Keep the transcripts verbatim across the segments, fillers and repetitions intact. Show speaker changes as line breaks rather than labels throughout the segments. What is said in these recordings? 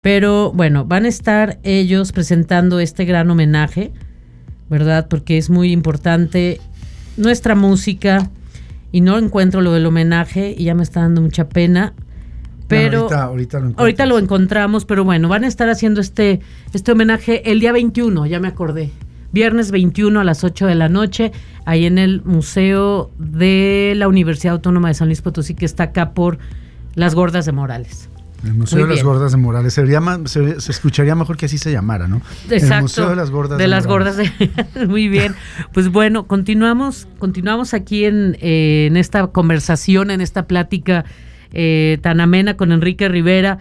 Pero bueno, van a estar ellos presentando este gran homenaje, ¿verdad? Porque es muy importante nuestra música y no encuentro lo del homenaje y ya me está dando mucha pena. Pero
bueno, ahorita, ahorita, lo
ahorita lo encontramos, pero bueno, van a estar haciendo este, este homenaje el día veintiuno, ya me acordé. Viernes veintiuno a las ocho de la noche, ahí en el Museo de la Universidad Autónoma de San Luis Potosí, que está acá por Las Gordas de Morales.
El Museo
Muy
de
bien.
las Gordas de Morales. Se, llama, se, se escucharía mejor que así se llamara, ¿no?
Exacto.
El Museo de las Gordas de,
de las
Morales.
Gordas de... Muy bien. Pues bueno, continuamos, continuamos aquí en, eh, en esta conversación, en esta plática eh, tan amena con Enrique Rivera.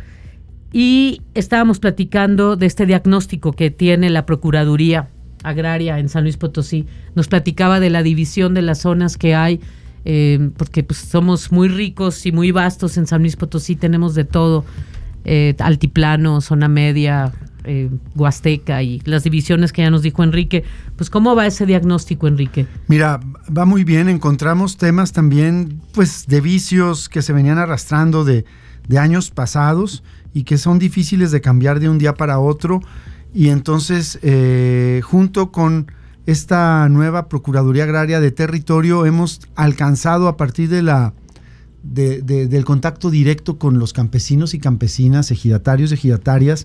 Y estábamos platicando de este diagnóstico que tiene la Procuraduría Agraria en San Luis Potosí. Nos platicaba de la división de las zonas que hay, eh, porque pues somos muy ricos y muy vastos en San Luis Potosí, tenemos de todo, eh, altiplano, zona media, eh, huasteca y las divisiones que ya nos dijo Enrique. Pues ¿cómo va ese diagnóstico, Enrique?
Mira, va muy bien, encontramos temas también pues de vicios que se venían arrastrando de, de años pasados y que son difíciles de cambiar de un día para otro, y entonces eh, junto con esta nueva Procuraduría Agraria de Territorio hemos alcanzado a partir de la de, de, del contacto directo con los campesinos y campesinas, ejidatarios y ejidatarias,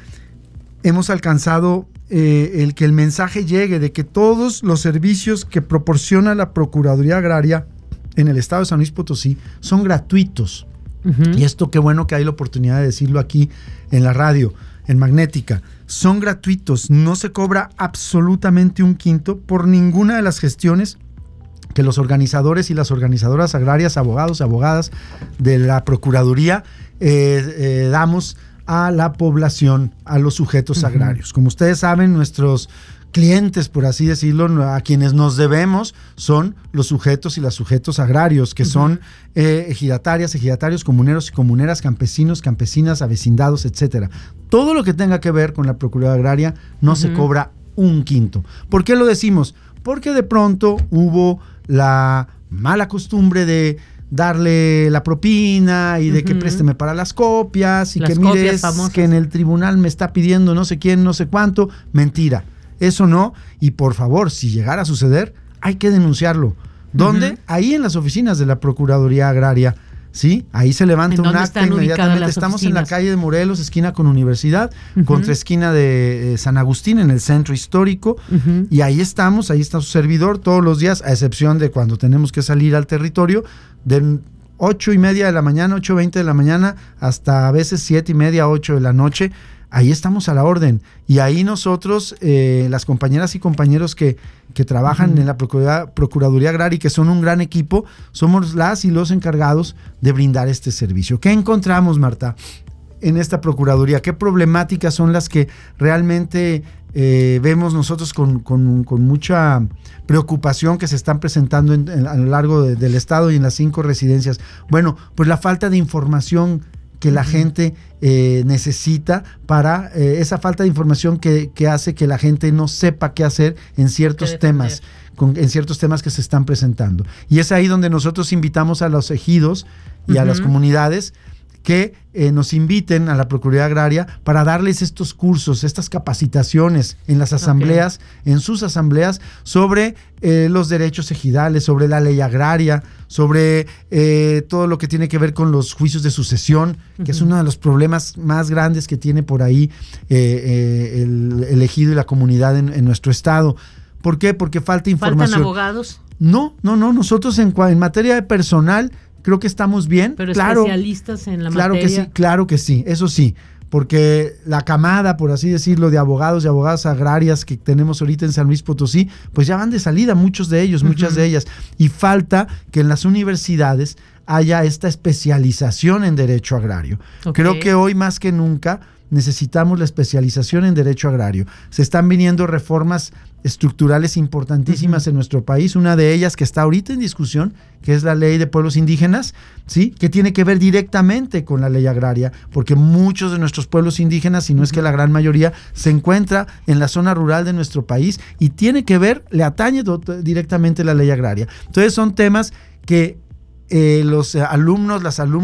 hemos alcanzado eh, el que el mensaje llegue de que todos los servicios que proporciona la Procuraduría Agraria en el estado de San Luis Potosí son gratuitos. Uh-huh. Y esto qué bueno que hay la oportunidad de decirlo aquí en la radio, en Magnética. Son gratuitos, no se cobra absolutamente un quinto por ninguna de las gestiones que los organizadores y las organizadoras agrarias, abogados y abogadas de la Procuraduría eh, eh, damos a la población, a los sujetos uh-huh. agrarios. Como ustedes saben, nuestros clientes, por así decirlo, a quienes nos debemos son los sujetos y las sujetos agrarios, que uh-huh. son eh, ejidatarias, ejidatarios, comuneros y comuneras, campesinos, campesinas, avecindados, etcétera. Todo lo que tenga que ver con la Procuraduría Agraria no uh-huh. se cobra un quinto. ¿Por qué lo decimos? Porque de pronto hubo la mala costumbre de darle la propina y de uh-huh. que présteme para las copias y las que mires que en el tribunal me está pidiendo no sé quién, no sé cuánto. Mentira. Eso no, y por favor, si llegara a suceder, hay que denunciarlo. ¿Dónde? Uh-huh. Ahí en las oficinas de la Procuraduría Agraria, ¿sí? Ahí se levanta un acta inmediatamente. Estamos oficinas? En la calle de Morelos, esquina con Universidad, uh-huh. contra esquina de eh, San Agustín, en el centro histórico, uh-huh. y ahí estamos, ahí está su servidor todos los días, a excepción de cuando tenemos que salir al territorio, de ocho y media de la mañana, ocho veinte de la mañana, hasta a veces siete y media, ocho de la noche. Ahí estamos a la orden, y ahí nosotros, eh, las compañeras y compañeros que, que trabajan uh-huh. en la Procuraduría, Procuraduría Agraria y que son un gran equipo, somos las y los encargados de brindar este servicio. ¿Qué encontramos, Marta, en esta Procuraduría? ¿Qué problemáticas son las que realmente eh, vemos nosotros con, con, con mucha preocupación que se están presentando en, en, a lo largo de, del estado y en las cinco residencias? Bueno, pues la falta de información que la gente eh, necesita para eh, esa falta de información que, que hace que la gente no sepa qué hacer en ciertos temas, con, en ciertos temas que se están presentando. Y es ahí donde nosotros invitamos a los ejidos y uh-huh. a las comunidades que eh, nos inviten a la Procuraduría Agraria para darles estos cursos, estas capacitaciones en las asambleas, okay. en sus asambleas, sobre eh, los derechos ejidales, sobre la ley agraria, sobre eh, todo lo que tiene que ver con los juicios de sucesión, uh-huh. que es uno de los problemas más grandes que tiene por ahí eh, eh, el, el ejido y la comunidad en, en nuestro estado. ¿Por qué? Porque falta información.
¿Faltan abogados?
No, no, no. Nosotros en, en materia de personal creo que estamos bien.
Pero
claro,
especialistas en la
claro
materia.
Que sí, claro que sí, eso sí, porque la camada, por así decirlo, de abogados y abogadas agrarias que tenemos ahorita en San Luis Potosí, pues ya van de salida, muchos de ellos, uh-huh. muchas de ellas, y falta que en las universidades haya esta especialización en derecho agrario. Okay. Creo que hoy más que nunca necesitamos la especialización en derecho agrario. Se están viniendo reformas estructurales importantísimas uh-huh. en nuestro país, una de ellas que está ahorita en discusión, que es la ley de pueblos indígenas, ¿sí? Que tiene que ver directamente con la ley agraria, porque muchos de nuestros pueblos indígenas, si no uh-huh. es que la gran mayoría, se encuentra en la zona rural de nuestro país y tiene que ver, le atañe do- directamente la ley agraria. Entonces son temas que eh, los alumnos, las alumnas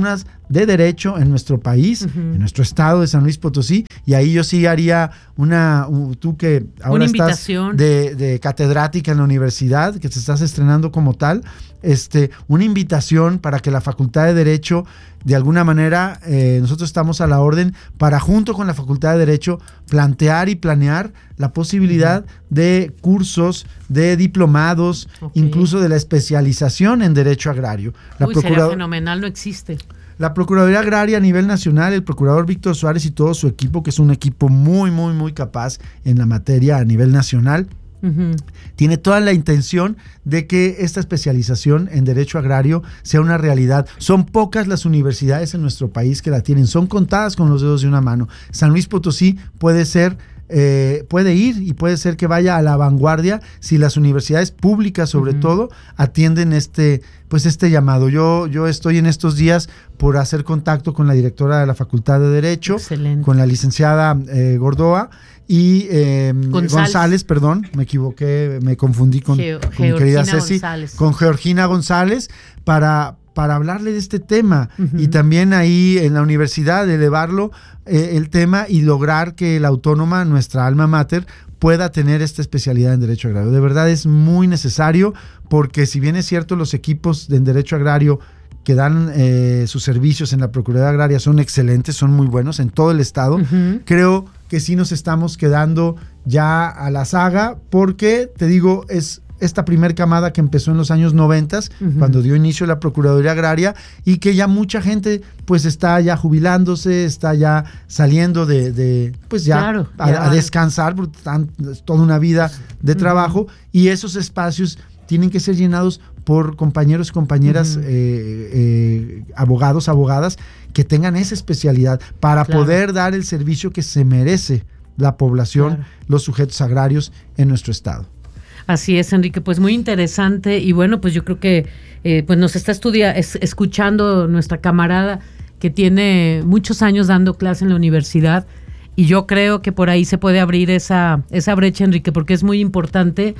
de derecho en nuestro país, uh-huh. en nuestro estado de San Luis Potosí, y ahí yo sí haría una, uh, tú que ahora estás de, de catedrática en la universidad, que te estás estrenando como tal, este, una invitación para que la Facultad de Derecho, de alguna manera, eh, nosotros estamos a la orden para, junto con la Facultad de Derecho, plantear y planear la posibilidad uh-huh. de cursos, de diplomados, okay. incluso de la especialización en Derecho Agrario. La
Uy, sería fenomenal, no existe.
La Procuraduría Agraria a nivel nacional, el procurador Víctor Suárez y todo su equipo, que es un equipo muy, muy, muy capaz en la materia a nivel nacional, uh-huh. tiene toda la intención de que esta especialización en Derecho Agrario sea una realidad. Son pocas las universidades en nuestro país que la tienen, son contadas con los dedos de una mano. San Luis Potosí puede ser... Eh, puede ir y puede ser que vaya a la vanguardia si las universidades públicas sobre uh-huh. todo atienden este pues este llamado. Yo, yo estoy en estos días por hacer contacto con la directora de la Facultad de Derecho,
excelente.
Con la licenciada eh, Gordoa y eh, González. González, perdón, me equivoqué, me confundí con,
Geo,
con mi querida Ceci,
González.
con Georgina González para para hablarle de este tema uh-huh. y también ahí en la universidad elevarlo eh, el tema y lograr que la Autónoma, nuestra alma mater, pueda tener esta especialidad en Derecho Agrario. De verdad es muy necesario porque si bien es cierto los equipos de Derecho Agrario que dan eh, sus servicios en la Procuraduría Agraria son excelentes, son muy buenos en todo el estado, uh-huh. creo que sí nos estamos quedando ya a la saga porque, te digo, es... esta primer camada que empezó en los años noventas, uh-huh. cuando dio inicio la Procuraduría Agraria, y que ya mucha gente pues está ya jubilándose, está ya saliendo de, de pues ya,
claro,
a,
ya.
a descansar, porque están, es toda una vida de uh-huh. trabajo, y esos espacios tienen que ser llenados por compañeros y compañeras, uh-huh. eh, eh, abogados, abogadas, que tengan esa especialidad para claro. poder dar el servicio que se merece la población, claro. los sujetos agrarios en nuestro estado.
Así es, Enrique, pues muy interesante y bueno, pues yo creo que eh, pues nos está estudia, es, escuchando nuestra camarada que tiene muchos años dando clase en la universidad y yo creo que por ahí se puede abrir esa, esa brecha, Enrique, porque es muy importante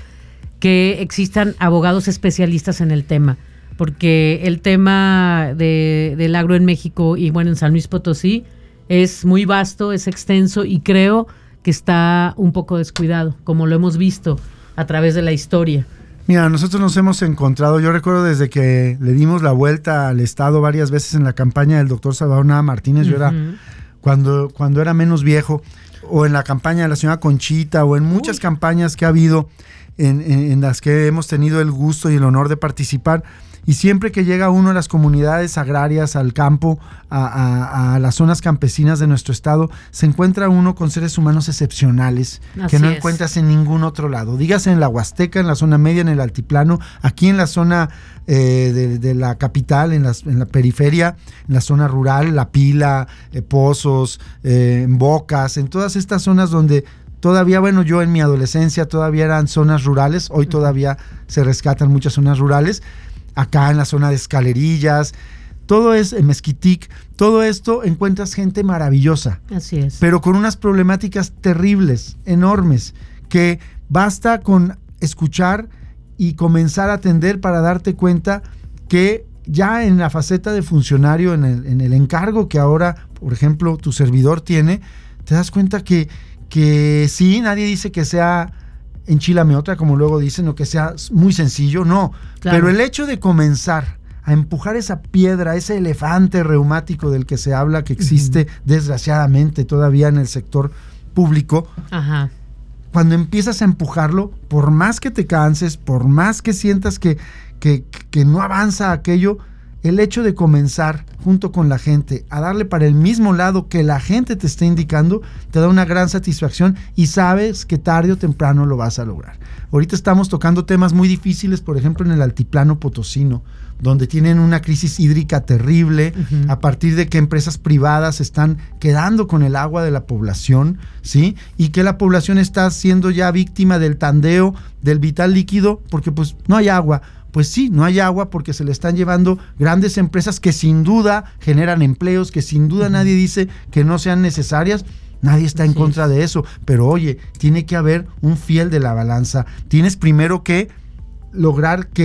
que existan abogados especialistas en el tema, porque el tema de, del agro en México y bueno, en San Luis Potosí es muy vasto, es extenso y creo que está un poco descuidado, como lo hemos visto a través de la historia.
Mira, nosotros nos hemos encontrado, yo recuerdo desde que le dimos la vuelta al estado varias veces en la campaña del doctor Salvador Nava Martínez, uh-huh. yo era, cuando, cuando era menos viejo, o en la campaña de la señora Conchita, o en muchas Uy. campañas que ha habido, en, en, en las que hemos tenido el gusto y el honor de participar, y siempre que llega uno a las comunidades agrarias, al campo, a, a, a las zonas campesinas de nuestro estado, se encuentra uno con seres humanos excepcionales
Así
que no
es.
encuentras en ningún otro lado. Dígase en la Huasteca, en la zona media, en el altiplano, aquí en la zona eh, de, de la capital, en, las, en la periferia, en la zona rural, La Pila, eh, Pozos, eh, en Bocas, en todas estas zonas donde todavía, bueno, yo en mi adolescencia todavía eran zonas rurales, hoy todavía se rescatan muchas zonas rurales, acá en la zona de Escalerillas, todo es en Mezquitic, todo esto encuentras gente maravillosa.
Así es.
Pero con unas problemáticas terribles, enormes, que basta con escuchar y comenzar a atender para darte cuenta que ya en la faceta de funcionario, en el, en el encargo que ahora, por ejemplo, tu servidor tiene, te das cuenta que, que sí, nadie dice que sea enchilame otra, como luego dicen, o que sea muy sencillo, no. Claro. Pero el hecho de comenzar a empujar esa piedra, ese elefante reumático del que se habla, que existe uh-huh. desgraciadamente todavía en el sector público,
Ajá.
cuando empiezas a empujarlo, por más que te canses, por más que sientas que, que, que no avanza aquello, el hecho de comenzar junto con la gente a darle para el mismo lado que la gente te está indicando, te da una gran satisfacción y sabes que tarde o temprano lo vas a lograr. Ahorita estamos tocando temas muy difíciles, por ejemplo en el altiplano potosino, donde tienen una crisis hídrica terrible, uh-huh. a partir de que empresas privadas están quedando con el agua de la población, ¿sí? Y que la población está siendo ya víctima del tandeo del vital líquido, porque pues no hay agua. Pues sí, no hay agua porque se le están llevando grandes empresas que sin duda generan empleos, que sin duda uh-huh. nadie dice que no sean necesarias. Nadie está en sí. contra de eso, pero oye, tiene que haber un fiel de la balanza. Tienes primero que lograr que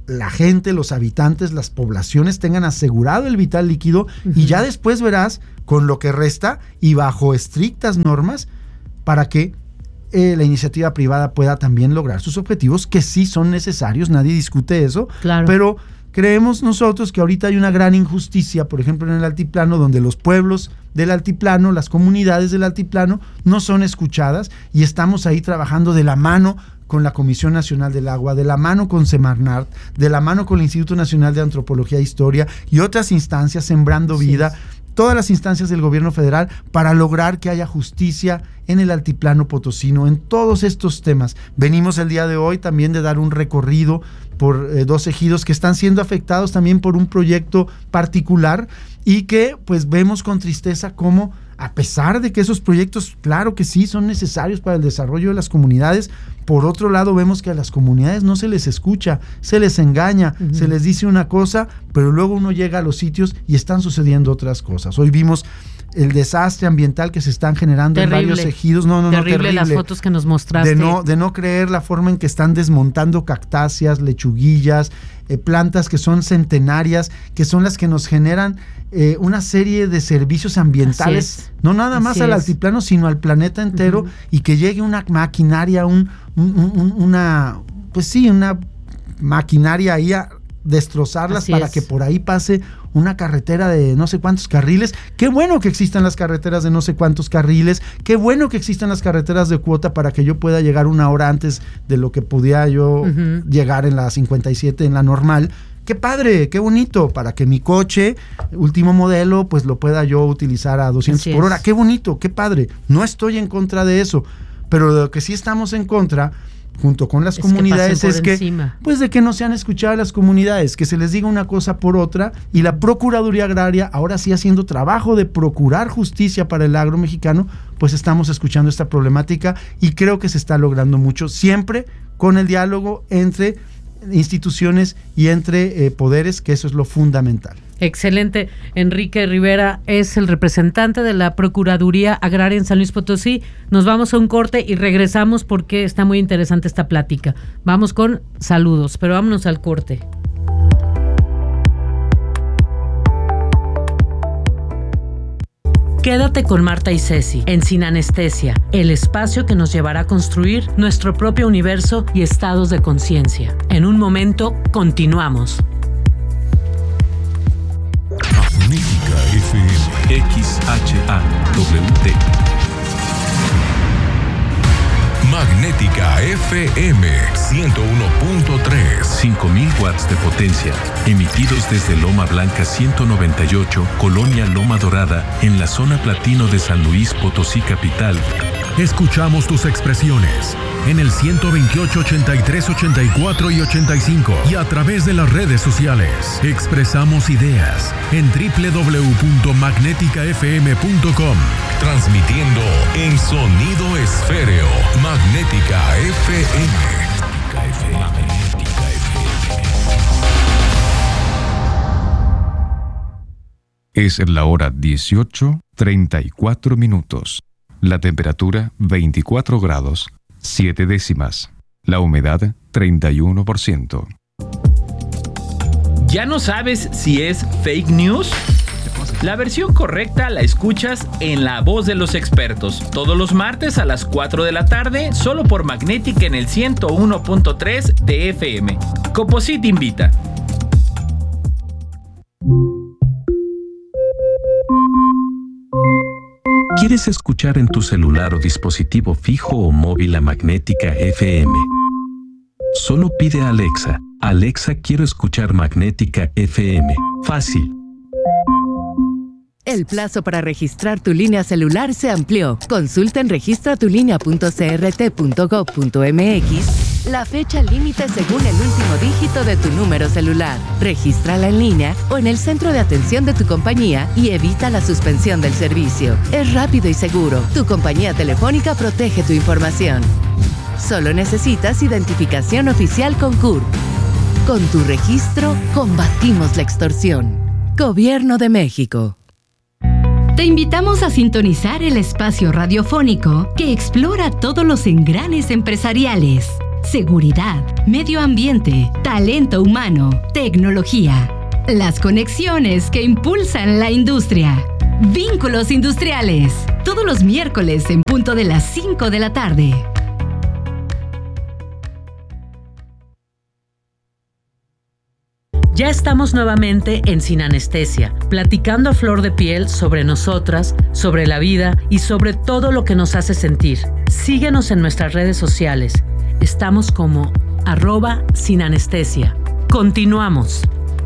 la gente, los habitantes, las poblaciones tengan asegurado el vital líquido, uh-huh. y ya después verás con lo que resta y bajo estrictas normas para que eh, la iniciativa privada pueda también lograr sus objetivos, que sí son necesarios, nadie discute eso,
claro.
pero creemos nosotros que ahorita hay una gran injusticia, por ejemplo en el altiplano, donde los pueblos del altiplano, las comunidades del altiplano no son escuchadas, y estamos ahí trabajando de la mano con la Comisión Nacional del Agua, de la mano con Semarnat, de la mano con el Instituto Nacional de Antropología e Historia y otras instancias, Sembrando Vida, sí. todas las instancias del gobierno federal, para lograr que haya justicia en el altiplano potosino, en todos estos temas. Venimos el día de hoy también de dar un recorrido por eh, dos ejidos que están siendo afectados también por un proyecto particular, y que pues vemos con tristeza cómo, a pesar de que esos proyectos, claro que sí, son necesarios para el desarrollo de las comunidades, por otro lado vemos que a las comunidades no se les escucha, se les engaña, uh-huh. se les dice una cosa, pero luego uno llega a los sitios y están sucediendo otras cosas. Hoy vimos el desastre ambiental que se están generando terrible. en varios ejidos. No, no,
terrible,
no, terrible.
Las fotos que nos mostraste.
De no, de no creer la forma en que están desmontando cactáceas, lechuguillas, eh, plantas que son centenarias, que son las que nos generan eh, una serie de servicios ambientales, no nada más Así al es. altiplano, sino al planeta entero, uh-huh. y que llegue una maquinaria, un, un, un, una, pues sí, una maquinaria ahí a destrozarlas Así para es. que por ahí pase una carretera de no sé cuántos carriles. Qué bueno que existan las carreteras de no sé cuántos carriles, qué bueno que existan las carreteras de cuota para que yo pueda llegar una hora antes de lo que pudiera yo uh-huh. llegar en la cincuenta y siete, en la normal. Qué padre, qué bonito, para que mi coche, último modelo, pues lo pueda yo utilizar a doscientos por hora. Qué bonito, qué padre. No estoy en contra de eso, pero de lo que sí estamos en contra, junto con las es comunidades, que es que, encima. pues de que no sean escuchadas las comunidades, que se les diga una cosa por otra, y la Procuraduría Agraria, ahora sí haciendo trabajo de procurar justicia para el agro mexicano, pues estamos escuchando esta problemática, y creo que se está logrando mucho, siempre con el diálogo entre instituciones y entre eh, poderes, que eso es lo fundamental.
Excelente. Enrique Rivera es el representante de la Procuraduría Agraria en San Luis Potosí. Nos vamos a un corte y regresamos porque está muy interesante esta plática. Vamos con saludos, pero vámonos al corte. Quédate con Marta y Ceci en Sin Anestesia, el espacio que nos llevará a construir nuestro propio universo y estados de conciencia. En un momento, continuamos.
Magnética F M, X H A W T. Magnética F M ciento uno punto tres, cinco mil watts de potencia, emitidos desde Loma Blanca ciento noventa y ocho, Colonia Loma Dorada, en la zona platino de San Luis Potosí capital. Escuchamos tus expresiones en el ciento veintiocho, ochenta y tres, ochenta y cuatro y ochenta y cinco y a través de las redes sociales. Expresamos ideas en doble u doble u doble u punto magnética f m punto com. Transmitiendo en sonido esféreo. Magnética F M. Magnética F M. Magnética F M. Es la hora dieciocho, treinta y cuatro minutos. La temperatura veinticuatro grados, siete décimas. La humedad treinta y uno por ciento.
¿Ya no sabes si es fake news? La versión correcta la escuchas en La Voz de los Expertos, todos los martes a las cuatro de la tarde, solo por Magnética en el ciento uno punto tres de F M. Coposit invita.
¿Quieres escuchar en tu celular o dispositivo fijo o móvil a Magnética F M? Solo pide a Alexa, Alexa, quiero escuchar Magnética F M. Fácil.
El plazo para registrar tu línea celular se amplió. Consulta en registra tu línea punto c r t punto gov punto m x la fecha límite según el último dígito de tu número celular. Regístrala en línea o en el centro de atención de tu compañía y evita la suspensión del servicio. Es rápido y seguro. Tu compañía telefónica protege tu información. Solo necesitas identificación oficial con C U R P. Con tu registro, combatimos la extorsión. Gobierno de México.
Te invitamos a sintonizar el espacio radiofónico que explora todos los engranes empresariales. seguridad, medio ambiente, talento humano, tecnología. Las conexiones que impulsan la industria. Vínculos Industriales. Todos los miércoles en punto de las cinco de la tarde.
Ya estamos nuevamente en Sin Anestesia, platicando a flor de piel sobre nosotras, sobre la vida y sobre todo lo que nos hace sentir. Síguenos en nuestras redes sociales. Estamos como arroba Sin Anestesia. Continuamos.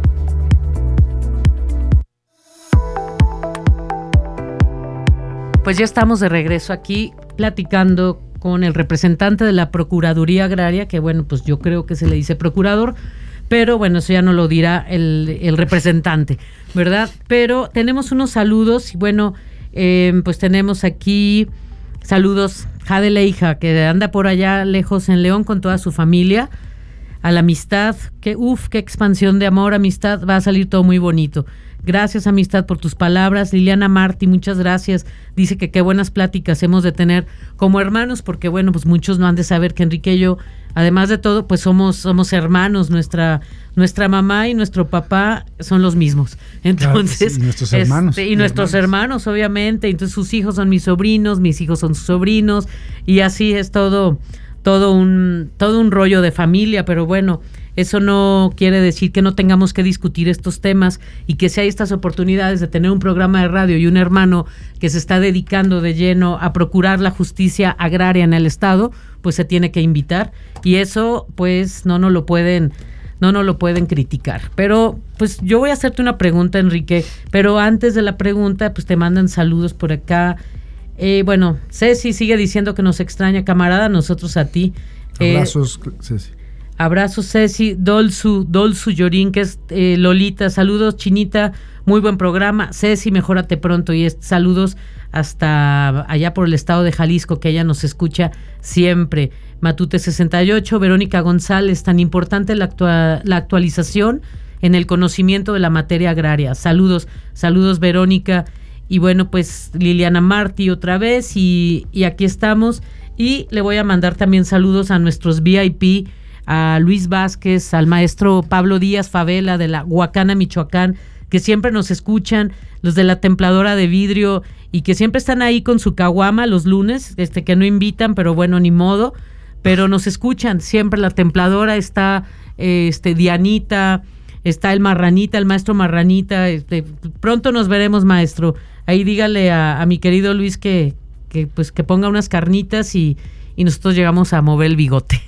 Pues ya estamos de regreso aquí platicando con el representante de la Procuraduría Agraria, que bueno, pues yo creo que se le dice procurador, pero bueno, eso ya no lo dirá el, el representante, ¿verdad? Pero tenemos unos saludos y bueno, eh, pues tenemos aquí saludos Jade Leija, que anda por allá lejos en León con toda su familia, a la amistad, que uff, qué expansión de amor, amistad, va a salir todo muy bonito. Gracias, amistad, por tus palabras. Liliana Martí, muchas gracias. Dice que qué buenas pláticas hemos de tener como hermanos, porque bueno, pues muchos no han de saber que Enrique y yo, además de todo, pues somos, somos hermanos. Nuestra, nuestra mamá y nuestro papá son los mismos. Entonces,
claro, sí, y nuestros hermanos.
Este, y nuestros hermanos. hermanos, obviamente. Entonces sus hijos son mis sobrinos, mis hijos son sus sobrinos, y así es todo, todo un, todo un rollo de familia, pero bueno. Eso no quiere decir que no tengamos que discutir estos temas y que si hay estas oportunidades de tener un programa de radio y un hermano que se está dedicando de lleno a procurar la justicia agraria en el Estado, pues se tiene que invitar y eso pues no nos lo pueden, no nos lo pueden criticar. Pero pues yo voy a hacerte una pregunta, Enrique, pero antes de la pregunta pues te mandan saludos por acá. Eh, bueno, Ceci sigue diciendo que nos extraña, camarada, nosotros a ti.
Abrazos, eh, Ceci.
Abrazos, Ceci. Dolsu, Dolsu Llorín, que es eh, Lolita. Saludos, Chinita. Muy buen programa. Ceci, mejórate pronto. Y es, saludos hasta allá por el estado de Jalisco, que ella nos escucha siempre. Matute sesenta y ocho. Verónica González. Tan importante la, actua- la actualización en el conocimiento de la materia agraria. Saludos, saludos, Verónica. Y bueno, pues Liliana Martí otra vez. Y, y aquí estamos. Y le voy a mandar también saludos a nuestros V I P, a Luis Vázquez, al maestro Pablo Díaz Favela de la Huacana, Michoacán, que siempre nos escuchan, los de la templadora de vidrio y que siempre están ahí con su caguama los lunes, este que no invitan, pero bueno, ni modo, pero nos escuchan siempre. La templadora está, este Dianita, está el Marranita, el maestro Marranita, este, pronto nos veremos, maestro. Ahí dígale a, a mi querido Luis que, que pues que ponga unas carnitas y y nosotros llegamos a mover el bigote.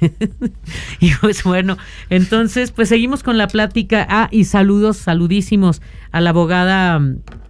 Y pues bueno, entonces pues seguimos con la plática. Ah, y saludos, saludísimos a la abogada,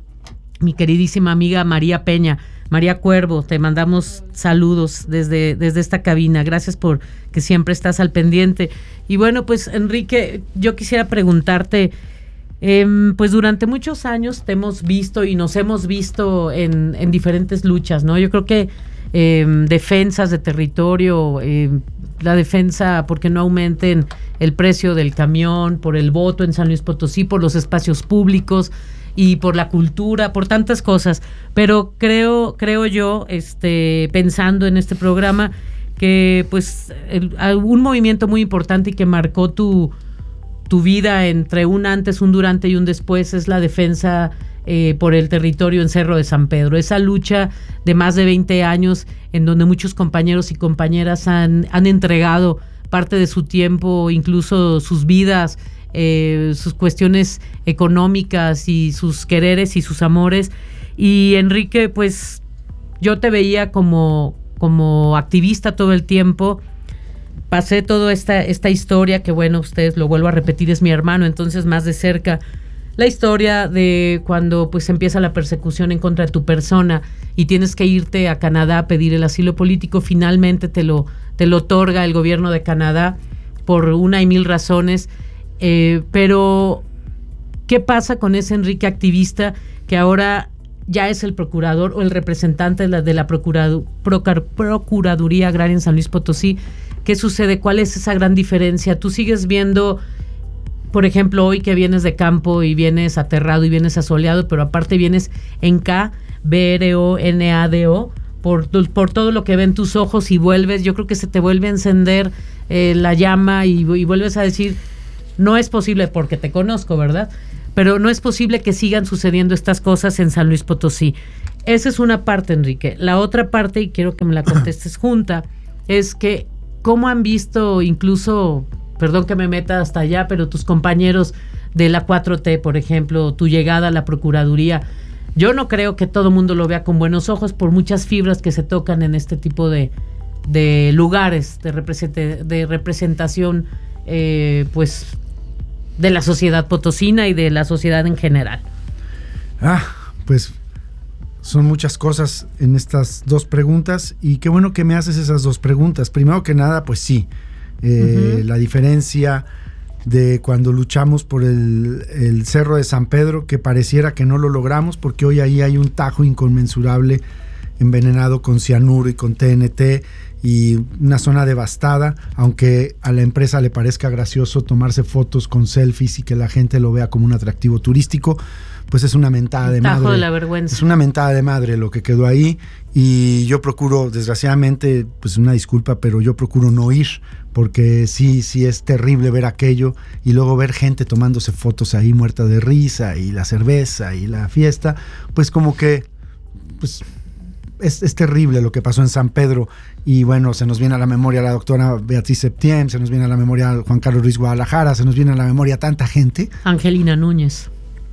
mi queridísima amiga María Peña, María Cuervo, te mandamos saludos desde, desde esta cabina. Gracias por que siempre estás al pendiente. Y bueno, pues Enrique, yo quisiera preguntarte, eh, pues durante muchos años te hemos visto y nos hemos visto en, en diferentes luchas, ¿no? Yo creo que Eh, defensas de territorio, eh, la defensa porque no aumenten el precio del camión, por el voto en San Luis Potosí, por los espacios públicos y por la cultura, por tantas cosas. Pero creo, creo yo, este, pensando en este programa, que pues el, un movimiento muy importante y que marcó tu, tu vida entre un antes, un durante y un después es la defensa Eh, por el territorio en Cerro de San Pedro. Esa lucha de más de veinte años en donde muchos compañeros y compañeras han, han entregado parte de su tiempo, incluso sus vidas, eh, sus cuestiones económicas y sus quereres y sus amores. Y Enrique, pues yo te veía como, como activista todo el tiempo. Pasé toda esta, esta historia que, bueno, ustedes lo vuelvo a repetir, es mi hermano, entonces más de cerca la historia de cuando pues empieza la persecución en contra de tu persona y tienes que irte a Canadá a pedir el asilo político. Finalmente te lo, te lo otorga el gobierno de Canadá por una y mil razones, eh, pero ¿qué pasa con ese Enrique activista que ahora ya es el procurador o el representante de la, de la Procuradu, Procar, Procuraduría Agraria en San Luis Potosí? ¿Qué sucede? ¿Cuál es esa gran diferencia? ¿Tú sigues viendo, por ejemplo, hoy que vienes de campo y vienes aterrado y vienes asoleado, pero aparte vienes en K, B R O N A D O, por, por todo lo que ven tus ojos y vuelves, yo creo que se te vuelve a encender eh, la llama y, y vuelves a decir, no es posible, porque te conozco, ¿verdad? Pero no es posible que sigan sucediendo estas cosas en San Luis Potosí. Esa es una parte, Enrique. La otra parte, y quiero que me la contestes junta, es que cómo han visto incluso, perdón que me meta hasta allá, pero tus compañeros de la cuatro T, por ejemplo, tu llegada a la Procuraduría. Yo no creo que todo el mundo lo vea con buenos ojos por muchas fibras que se tocan en este tipo de, de lugares de, represent- de representación eh, pues de la sociedad potosina y de la sociedad en general.
Ah, pues son muchas cosas en estas dos preguntas y qué bueno que me haces esas dos preguntas. Primero que nada, pues sí, eh, uh-huh. la diferencia de cuando luchamos por el, el Cerro de San Pedro, que pareciera que no lo logramos porque hoy ahí hay un tajo inconmensurable envenenado con cianuro y con T N T y una zona devastada, aunque a la empresa le parezca gracioso tomarse fotos con selfies y que la gente lo vea como un atractivo turístico, pues es una mentada de madre.
Tajo de la vergüenza.
Es una mentada de madre lo que quedó ahí y yo procuro, desgraciadamente, pues una disculpa, pero yo procuro no ir porque sí, sí es terrible ver aquello y luego ver gente tomándose fotos ahí muerta de risa y la cerveza y la fiesta, pues como que pues es, es terrible lo que pasó en San Pedro y bueno, se nos viene a la memoria la doctora Beatriz Septién, se nos viene a la memoria Juan Carlos Ruiz Guadalajara, se nos viene a la memoria tanta gente.
Angelina Núñez.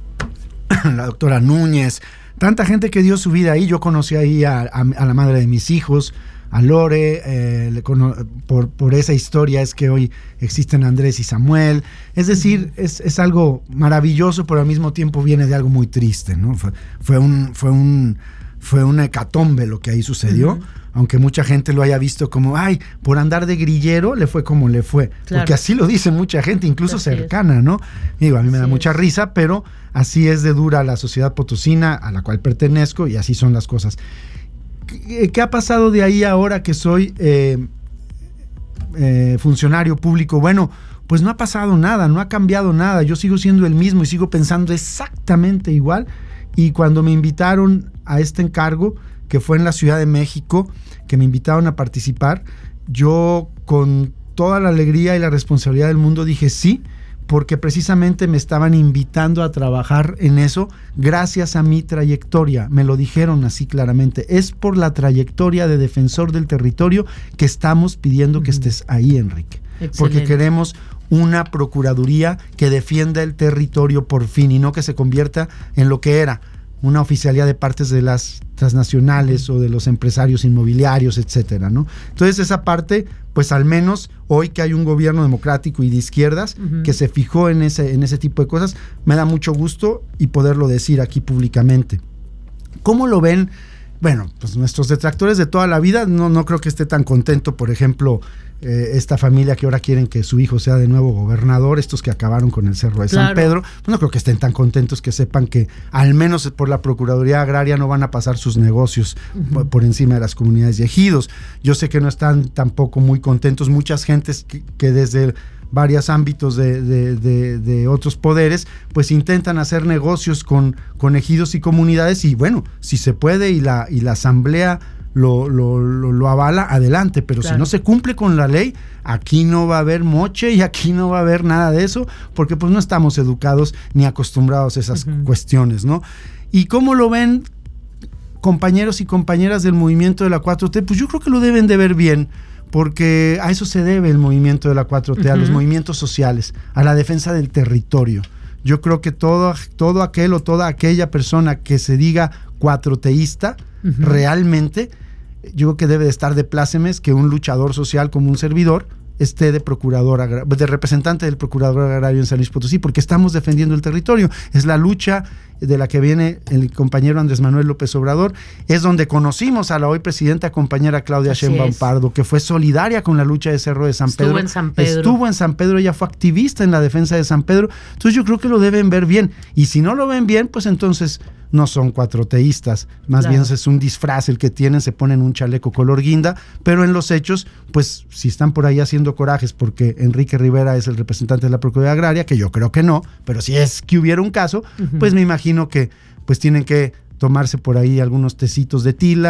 La doctora Núñez, tanta gente que dio su vida ahí. Yo conocí ahí a, a, a la madre de mis hijos, a Lore, eh, le cono- por, por esa historia es que hoy existen Andrés y Samuel. Es decir, uh-huh. es, es algo maravilloso, pero al mismo tiempo viene de algo muy triste, ¿no? Fue, fue un, fue un, fue una hecatombe lo que ahí sucedió. Uh-huh. Aunque mucha gente lo haya visto como, ay, por andar de grillero le fue como le fue. Claro. Porque así lo dice mucha gente, incluso así cercana, es. ¿no? Digo, a mí me así da mucha es. risa, pero así es de dura la sociedad potosina a la cual pertenezco y así son las cosas. ¿Qué, qué ha pasado de ahí ahora que soy eh, eh, funcionario público? Bueno, pues no ha pasado nada, no ha cambiado nada. Yo sigo siendo el mismo y sigo pensando exactamente igual. Y cuando me invitaron a este encargo, que fue en la Ciudad de México, que me invitaron a participar, yo con toda la alegría y la responsabilidad del mundo dije sí, porque precisamente me estaban invitando a trabajar en eso gracias a mi trayectoria. Me lo dijeron así claramente. Es por la trayectoria de defensor del territorio que estamos pidiendo uh-huh. que estés ahí, Enrique. Excelente. Porque queremos una procuraduría que defienda el territorio por fin y no que se convierta en lo que era una oficialía de partes de las transnacionales o de los empresarios inmobiliarios, etcétera, ¿no? Entonces esa parte, pues al menos hoy que hay un gobierno democrático y de izquierdas uh-huh. que se fijó en ese, en ese tipo de cosas, me da mucho gusto y poderlo decir aquí públicamente. ¿Cómo lo ven? Bueno, pues nuestros detractores de toda la vida, no, no creo que esté tan contento, por ejemplo, eh, esta familia que ahora quieren que su hijo sea de nuevo gobernador, estos que acabaron con el Cerro de claro. San Pedro, pues no creo que estén tan contentos, que sepan que al menos por la Procuraduría Agraria no van a pasar sus negocios uh-huh. por, por encima de las comunidades y ejidos. Yo sé que no están tampoco muy contentos muchas gentes que, que desde varios ámbitos de, de, de, de otros poderes, pues intentan hacer negocios con, con ejidos y comunidades y bueno, si se puede y la, y la asamblea lo, lo, lo, lo avala, adelante, pero claro. si no se cumple con la ley, aquí no va a haber moche y aquí no va a haber nada de eso, porque pues no estamos educados ni acostumbrados a esas uh-huh. cuestiones, ¿no? ¿Y cómo lo ven compañeros y compañeras del movimiento de la cuatro T? Pues yo creo que lo deben de ver bien, porque a eso se debe el movimiento de la cuatro T, uh-huh. a los movimientos sociales, a la defensa del territorio. Yo creo que todo, todo aquel o toda aquella persona que se diga cuatroteísta, uh-huh. realmente, yo creo que debe de estar de plácemes que un luchador social como un servidor esté de procurador, agra- de representante del procurador agrario en San Luis Potosí, porque estamos defendiendo el territorio. Es la lucha de la que viene el compañero Andrés Manuel López Obrador, es donde conocimos a la hoy presidenta compañera Claudia Sheinbaum Pardo, que fue solidaria con la lucha de Cerro de San Pedro.
Estuvo en San Pedro.
Estuvo en San Pedro, ella fue activista en la defensa de San Pedro. Entonces yo creo que lo deben ver bien. Y si no lo ven bien, pues entonces no son cuatroteístas. Más claro. bien es un disfraz el que tienen, se ponen un chaleco color guinda, pero en los hechos, pues si están por ahí haciendo corajes porque Enrique Rivera es el representante de la Procuraduría Agraria, que yo creo que no, pero si es que hubiera un caso, uh-huh. pues me imagino que pues tienen que tomarse por ahí algunos tecitos de tila,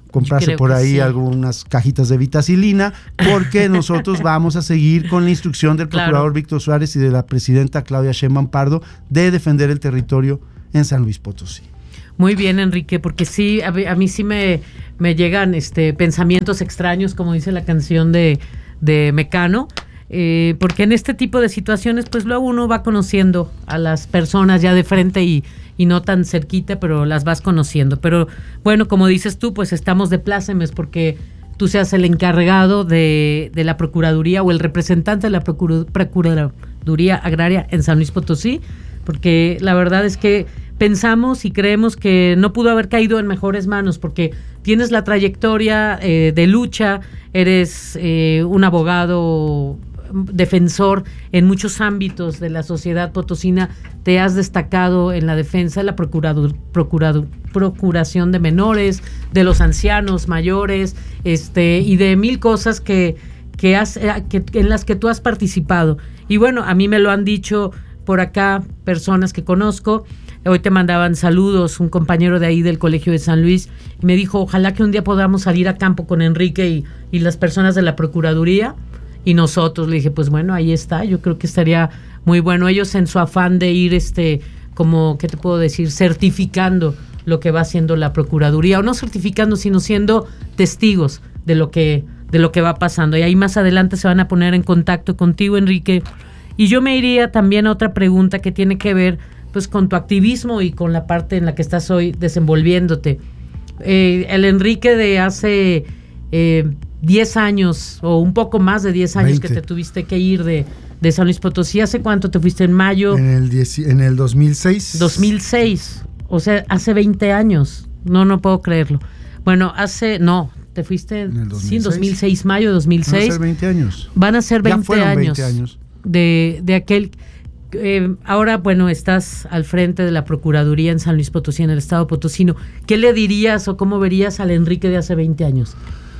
comprarse por ahí sí. algunas cajitas de vitacilina, porque nosotros vamos a seguir con la instrucción del procurador claro. Víctor Suárez y de la presidenta Claudia Sheinbaum Pardo de defender el territorio en San Luis Potosí.
Muy bien, Enrique, porque sí, a, a mí sí me, me llegan este pensamientos extraños, como dice la canción de, de Mecano, eh, porque en este tipo de situaciones, pues luego uno va conociendo a las personas ya de frente y y no tan cerquita, pero las vas conociendo. Pero bueno, como dices tú, pues estamos de plácemes porque tú seas el encargado de, de la Procuraduría o el representante de la Procur- Procuraduría Agraria en San Luis Potosí, porque la verdad es que pensamos y creemos que no pudo haber caído en mejores manos, porque tienes la trayectoria eh, de lucha, eres eh, un abogado defensor en muchos ámbitos de la sociedad potosina, te has destacado en la defensa de la procuradu- procuradu- procuración de menores, de los ancianos mayores, este y de mil cosas que, que has, que, en las que tú has participado. Y bueno, a mí me lo han dicho por acá personas que conozco. Hoy te mandaban saludos, un compañero de ahí del Colegio de San Luis, y me dijo, ojalá que un día podamos salir a campo con Enrique y, y las personas de la Procuraduría. Y nosotros, le dije, pues bueno, ahí está, yo creo que estaría muy bueno. Ellos en su afán de ir, este, como, ¿qué te puedo decir? Certificando lo que va haciendo la Procuraduría, o no certificando, sino siendo testigos de lo que, de lo que va pasando. Y ahí más adelante se van a poner en contacto contigo, Enrique. Y yo me iría también a otra pregunta que tiene que ver, pues, con tu activismo y con la parte en la que estás hoy desenvolviéndote. Eh, el Enrique de hace... Eh, diez años o un poco más de diez años veinte que te tuviste que ir de, de San Luis Potosí. ¿Hace cuánto te fuiste? ¿En mayo?
En el, diez, en el dos mil seis.
dos mil seis, o sea, hace veinte años. No, no puedo creerlo. Bueno, hace, no, te fuiste en el dos mil seis. Sí, en dos mil seis, mayo dos mil seis.
Van a ser veinte años.
Van a ser veinte,
ya fueron
años,
veinte años
de, de aquel... Eh, ahora, bueno, estás al frente de la Procuraduría en San Luis Potosí, en el estado potosino. ¿Qué le dirías o cómo verías al Enrique de hace veinte años?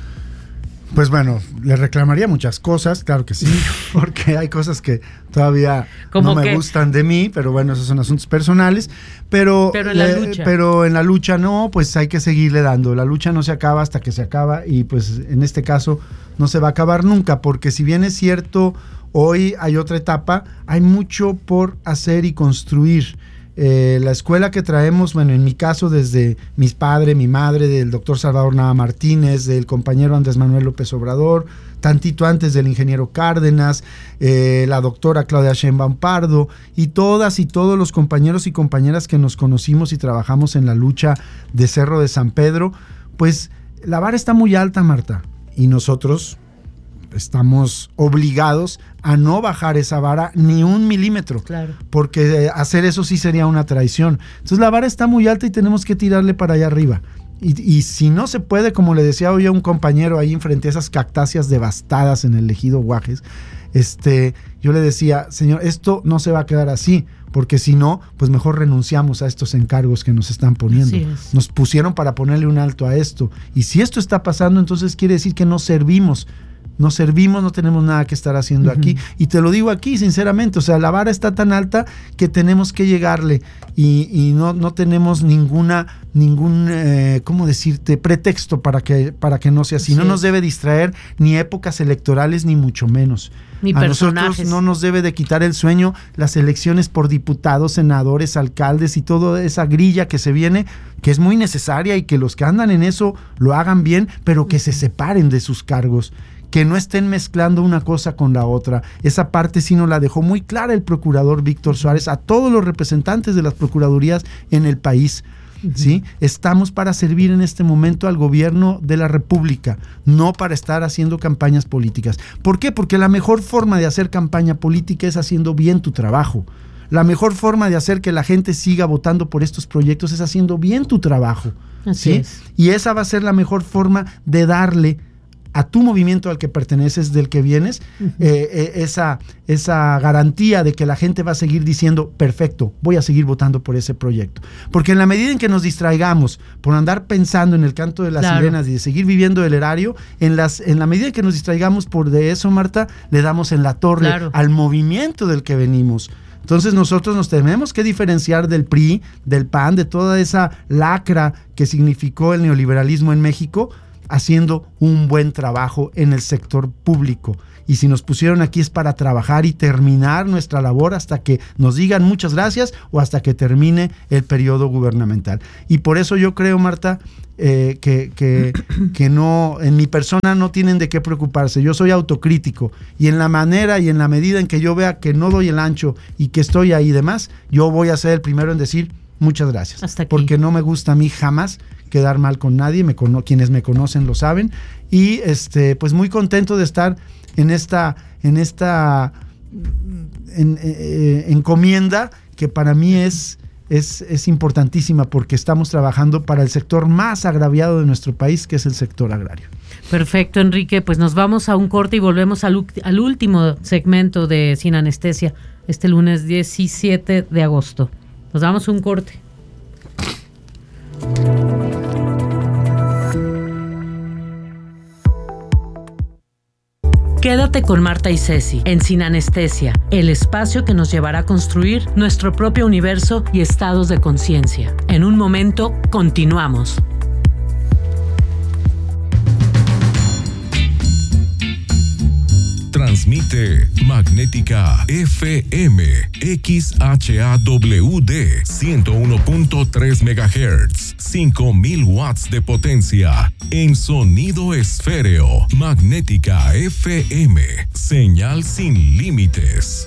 Pues bueno, le reclamaría muchas cosas, claro que sí, porque hay cosas que todavía no me que? gustan de mí, pero bueno, esos son asuntos personales, pero,
pero, en la
le,
lucha.
pero en la lucha no, pues hay que seguirle dando, la lucha no se acaba hasta que se acaba y pues en este caso no se va a acabar nunca, porque si bien es cierto, hoy hay otra etapa, hay mucho por hacer y construir. Eh, la escuela que traemos, bueno, en mi caso desde mis padres, mi madre, del doctor Salvador Nava Martínez, del compañero Andrés Manuel López Obrador, tantito antes del ingeniero Cárdenas, eh, la doctora Claudia Sheinbaum Pardo y todas y todos los compañeros y compañeras que nos conocimos y trabajamos en la lucha de Cerro de San Pedro, pues la vara está muy alta, Marta, y nosotros estamos obligados a no bajar esa vara ni un milímetro,
claro,
porque hacer eso sí sería una traición. Entonces la vara está muy alta y tenemos que tirarle para allá arriba. Y, y si no se puede, como le decía hoy a un compañero ahí enfrente a esas cactáceas devastadas en el ejido Guajes, este, yo le decía, señor, esto no se va a quedar así, porque si no, pues mejor renunciamos a estos encargos que nos están poniendo. Nos pusieron para ponerle un alto a esto. Y si esto está pasando, entonces quiere decir que no servimos. No servimos, no tenemos nada que estar haciendo uh-huh. aquí. Y te lo digo aquí, sinceramente, o sea, la vara está tan alta que tenemos que llegarle y, y no, no tenemos ninguna, ningún, eh, ¿cómo decirte?, pretexto para que, para que no sea así. Sí. No nos debe distraer ni épocas electorales, ni mucho menos.
Ni
a
personajes.
Nosotros no nos debe de quitar el sueño las elecciones por diputados, senadores, alcaldes y toda esa grilla que se viene, que es muy necesaria y que los que andan en eso lo hagan bien, pero que se separen de sus cargos, que no estén mezclando una cosa con la otra. Esa parte sí nos la dejó muy clara el procurador Víctor Suárez a todos los representantes de las procuradurías en el país. ¿Sí? Estamos para servir en este momento al gobierno de la República, no para estar haciendo campañas políticas. ¿Por qué? Porque la mejor forma de hacer campaña política es haciendo bien tu trabajo. La mejor forma de hacer que la gente siga votando por estos proyectos es haciendo bien tu trabajo.
Así
¿sí?
es.
Y esa va a ser la mejor forma de darle a tu movimiento al que perteneces, del que vienes, uh-huh. eh, eh, esa, esa garantía de que la gente va a seguir diciendo, perfecto, voy a seguir votando por ese proyecto. Porque en la medida en que nos distraigamos por andar pensando en el canto de las
claro.
sirenas y de seguir viviendo el erario, en, las, en la medida en que nos distraigamos por de eso, Marta, le damos en la torre
claro.
al movimiento del que venimos. Entonces nosotros nos tenemos que diferenciar del P R I, del P A N, de toda esa lacra que significó el neoliberalismo en México, haciendo un buen trabajo en el sector público. Y si nos pusieron aquí es para trabajar y terminar nuestra labor hasta que nos digan muchas gracias o hasta que termine el periodo gubernamental. Y por eso yo creo, Marta, eh, que, que, que no, en mi persona no tienen de qué preocuparse. Yo soy autocrítico y en la manera y en la medida en que yo vea que no doy el ancho y que estoy ahí y demás, yo voy a ser el primero en decir muchas gracias.
Hasta aquí.
Porque no me gusta a mí jamás quedar mal con nadie, me cono- quienes me conocen lo saben. Y este, pues muy contento de estar en esta, en esta en, eh, encomienda que para mí es, es, es importantísima porque estamos trabajando para el sector más agraviado de nuestro país, que es el sector agrario.
Perfecto, Enrique, pues nos vamos a un corte y volvemos al, al último segmento de Sin Anestesia, este lunes diecisiete de agosto. Nos damos un corte. Quédate con Marta y Ceci en Sin Anestesia, el espacio que nos llevará a construir nuestro propio universo y estados de conciencia. En un momento, continuamos.
Transmite Magnética F M X H A W D ciento uno punto tres megahertz, cinco mil watts de potencia en sonido esféreo. Magnética F M, señal sin límites.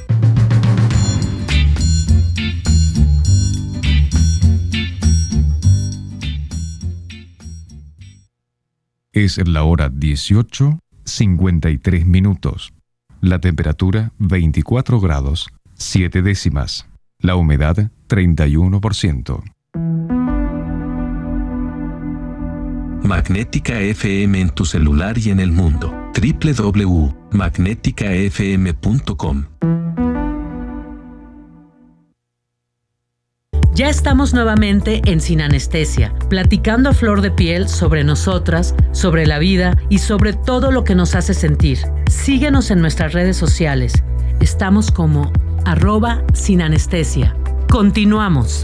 Es la hora dieciocho, cincuenta y tres minutos. La temperatura veinticuatro grados, siete décimas. La humedad treinta y uno por ciento.
Magnética F M en tu celular y en el mundo. doble u doble u doble u punto magnética f m punto com.
Ya estamos nuevamente en Sin Anestesia, platicando a flor de piel sobre nosotras, sobre la vida y sobre todo lo que nos hace sentir. Síguenos en nuestras redes sociales. Estamos como arroba Sin Anestesia. Continuamos.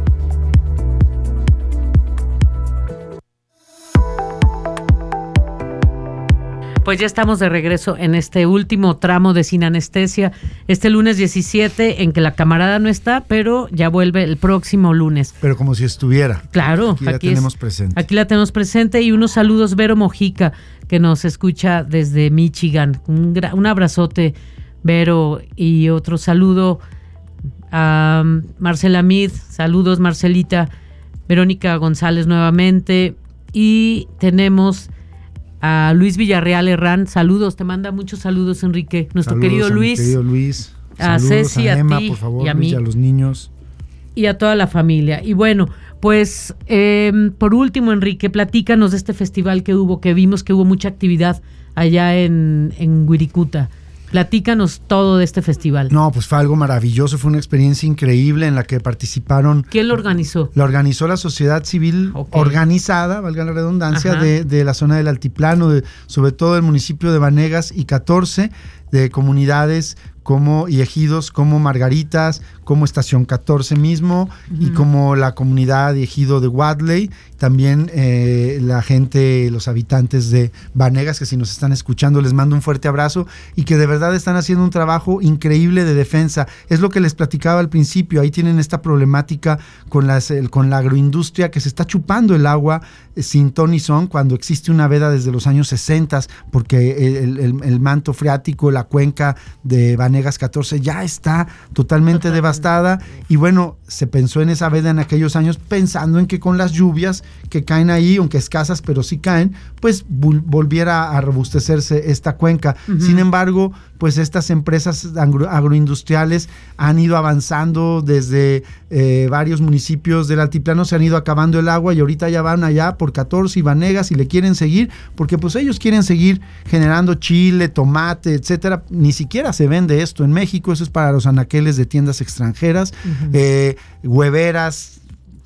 Pues ya estamos de regreso en este último tramo de Sin Anestesia, este lunes diecisiete, en que la camarada no está, pero ya vuelve el próximo lunes.
Pero como si estuviera.
Claro,
aquí la
aquí
tenemos
es,
presente.
Aquí la tenemos presente y unos saludos, Vero Mojica, que nos escucha desde Michigan. Un, gra- un abrazote, Vero, y otro saludo a um, Marcela Mid. Saludos, Marcelita. Verónica González nuevamente. Y tenemos a Luis Villarreal Herrán, saludos, te manda muchos saludos, Enrique, nuestro
Saludos
querido
a mi
Luis.
querido Luis.
A
Saludos
Ceci,
a
a
Emma,
ti
por favor,
y a
Luis,
mí.
y a los niños.
Y a toda la familia. Y bueno, pues eh, por último, Enrique, platícanos de este festival que hubo, que vimos que hubo mucha actividad allá en, en Wirikuta. Platícanos todo de este festival.
No, pues fue algo maravilloso, fue una experiencia increíble en la que participaron.
¿Quién lo organizó?
La organizó la sociedad civil
Okay.
organizada, valga la redundancia,
Ajá.
de, de la zona del altiplano, de, sobre todo el municipio de Vanegas y catorce de comunidades como y ejidos como Margaritas, como Estación catorce mismo, uh-huh. y como la comunidad y ejido de Wadley, también eh, la gente, los habitantes de Vanegas, que si nos están escuchando les mando un fuerte abrazo y que de verdad están haciendo un trabajo increíble de defensa. Es lo que les platicaba al principio, ahí tienen esta problemática con, las, el, con la agroindustria que se está chupando el agua eh, sin ton ni son, cuando existe una veda desde los años sesenta, porque el, el, el manto freático, la cuenca de Vanegas catorce ya está totalmente devastada y bueno, se pensó en esa veda en aquellos años pensando en que con las lluvias que caen ahí, aunque escasas pero sí caen, pues vol- volviera a robustecerse esta cuenca. Uh-huh. Sin embargo, pues estas empresas agro- agroindustriales han ido avanzando desde eh, varios municipios del altiplano, se han ido acabando el agua y ahorita ya van allá por catorce y Vanegas y le quieren seguir, porque pues ellos quieren seguir generando chile, tomate, etcétera. Ni siquiera se vende esto en México, eso es para los anaqueles de tiendas extranjeras, uh-huh. eh, hueveras,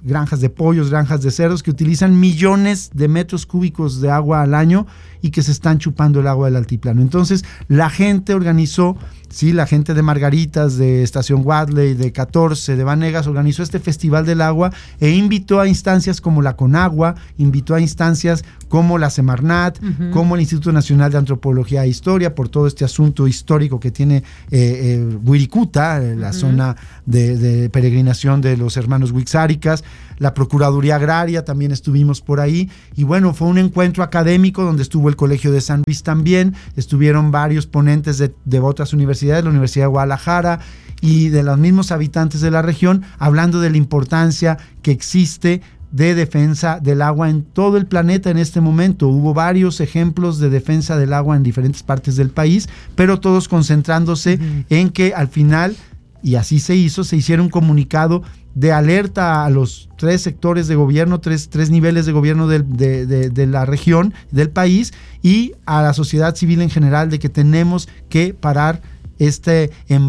granjas de pollos, granjas de cerdos que utilizan millones de metros cúbicos de agua al año y que se están chupando el agua del altiplano. Entonces la gente organizó, sí, la gente de Margaritas, de Estación Wadley, de catorce, de Vanegas, organizó este Festival del Agua e invitó a instancias como la Conagua, invitó a instancias como la Semarnat, uh-huh. como el Instituto Nacional de Antropología e Historia, por todo este asunto histórico que tiene eh, eh, Wirikuta, la uh-huh. zona de, de peregrinación de los hermanos Wixárikas, la Procuraduría Agraria, también estuvimos por ahí, y bueno, fue un encuentro académico donde estuvo el Colegio de San Luis también, estuvieron varios ponentes de, de otras universidades, la Universidad de Guadalajara y de los mismos habitantes de la región, hablando de la importancia que existe de defensa del agua en todo el planeta en este momento. Hubo varios ejemplos de defensa del agua en diferentes partes del país, pero todos concentrándose uh-huh. en que al final, y así se hizo, se hiciera un comunicado de alerta a los tres sectores de gobierno, tres, tres niveles de gobierno de, de, de, de la región, del país, y a la sociedad civil en general, de que tenemos que parar este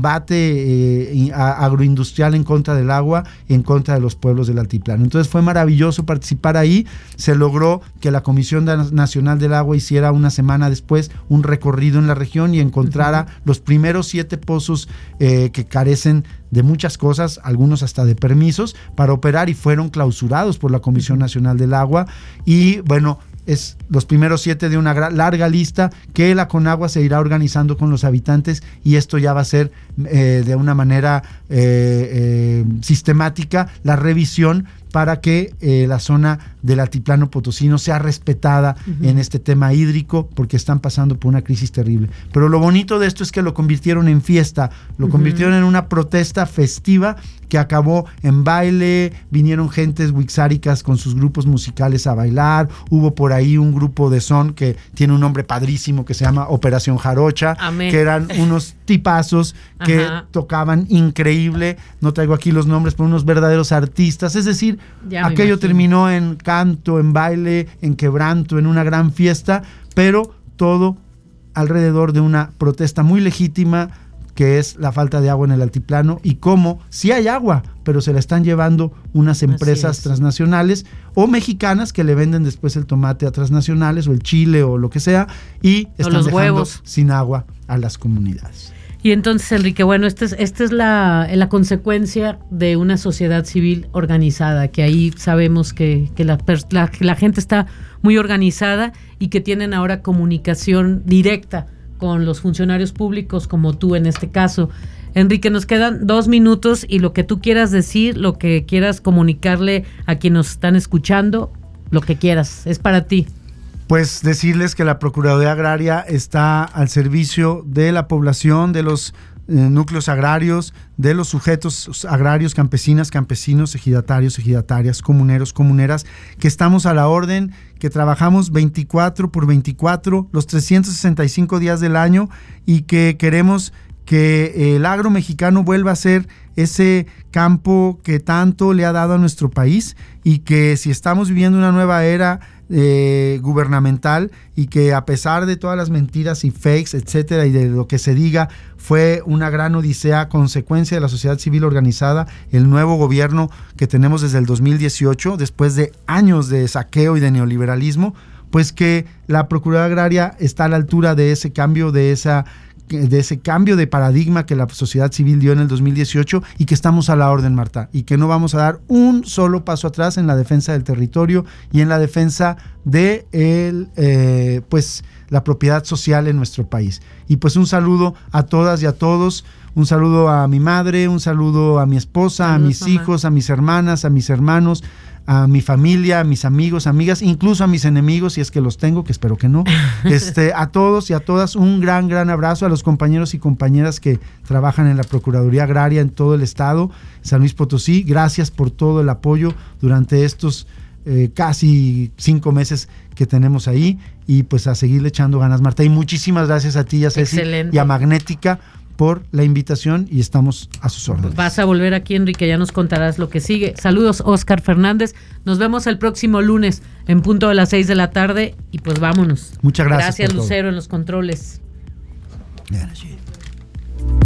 embate eh, agroindustrial en contra del agua, en contra de los pueblos del altiplano. Entonces fue maravilloso participar ahí. Se logró que la Comisión Nacional del Agua hiciera una semana después un recorrido en la región y encontrara uh-huh. los primeros siete pozos eh, que carecen de muchas cosas, algunos hasta de permisos para operar, y fueron clausurados por la Comisión Nacional del Agua. Y bueno, es los primeros siete de una gra- larga lista que la Conagua se irá organizando con los habitantes, y esto ya va a ser eh, de una manera eh, eh, sistemática la revisión para que eh, la zona del altiplano potosino sea respetada uh-huh. en este tema hídrico, porque están pasando por una crisis terrible. Pero lo bonito de esto es que lo convirtieron en fiesta, lo uh-huh. convirtieron en una protesta festiva que acabó en baile, vinieron gentes wixáricas con sus grupos musicales a bailar, hubo por ahí un grupo de son que tiene un nombre padrísimo que se llama Operación Jarocha, Amén. Que eran unos tipazos que Ajá. tocaban increíble, no traigo aquí los nombres, pero unos verdaderos artistas, es decir, ya aquello terminó en canto, en baile, en quebranto, en una gran fiesta, pero todo alrededor de una protesta muy legítima, que es la falta de agua en el altiplano, y cómo sí hay agua, pero se la están llevando unas empresas transnacionales o mexicanas que le venden después el tomate a transnacionales o el chile o lo que sea, y están los dejando huevos sin agua a las comunidades.
Y entonces, Enrique, bueno, esta es, esta es la, la consecuencia de una sociedad civil organizada, que ahí sabemos que, que la, la, la gente está muy organizada y que tienen ahora comunicación directa con los funcionarios públicos, como tú en este caso. Enrique, nos quedan dos minutos y lo que tú quieras decir, lo que quieras comunicarle a quienes nos están escuchando, lo que quieras, es para ti.
Pues decirles que la Procuraduría Agraria está al servicio de la población, de los eh, núcleos agrarios, de los sujetos agrarios, campesinas, campesinos, ejidatarios, ejidatarias, comuneros, comuneras, que estamos a la orden, que trabajamos veinticuatro por veinticuatro, los trescientos sesenta y cinco días del año, y que queremos que el agro mexicano vuelva a ser ese campo que tanto le ha dado a nuestro país, y que si estamos viviendo una nueva era eh, gubernamental, y que a pesar de todas las mentiras y fakes, etcétera, y de lo que se diga, fue una gran odisea, consecuencia de la sociedad civil organizada, el nuevo gobierno que tenemos desde el dos mil dieciocho, después de años de saqueo y de neoliberalismo, pues que la Procuraduría Agraria está a la altura de ese cambio, de esa de ese cambio de paradigma que la sociedad civil dio en el dos mil dieciocho, y que estamos a la orden, Marta, y que no vamos a dar un solo paso atrás en la defensa del territorio y en la defensa de el, eh, pues, la propiedad social en nuestro país. Y pues un saludo a todas y a todos, un saludo a mi madre, un saludo a mi esposa, Saludos, a mis mamá. hijos, a mis hermanas, a mis hermanos, a mi familia, a mis amigos, amigas, incluso a mis enemigos, si es que los tengo, que espero que no. Este, a todos y a todas, un gran, gran abrazo, a los compañeros y compañeras que trabajan en la Procuraduría Agraria en todo el estado, San Luis Potosí. Gracias por todo el apoyo durante estos eh, casi cinco meses que tenemos ahí, y pues a seguirle echando ganas, Marta. Y muchísimas gracias a ti, a Ceci, Excelente. y a Magnética por la invitación, y estamos a sus órdenes.
Vas a volver aquí, Enrique, ya nos contarás lo que sigue. Saludos, Oscar Fernández. Nos vemos el próximo lunes en punto de las seis de la tarde, y pues vámonos.
Muchas gracias.
Gracias, Lucero, todo. En los controles.
Gracias.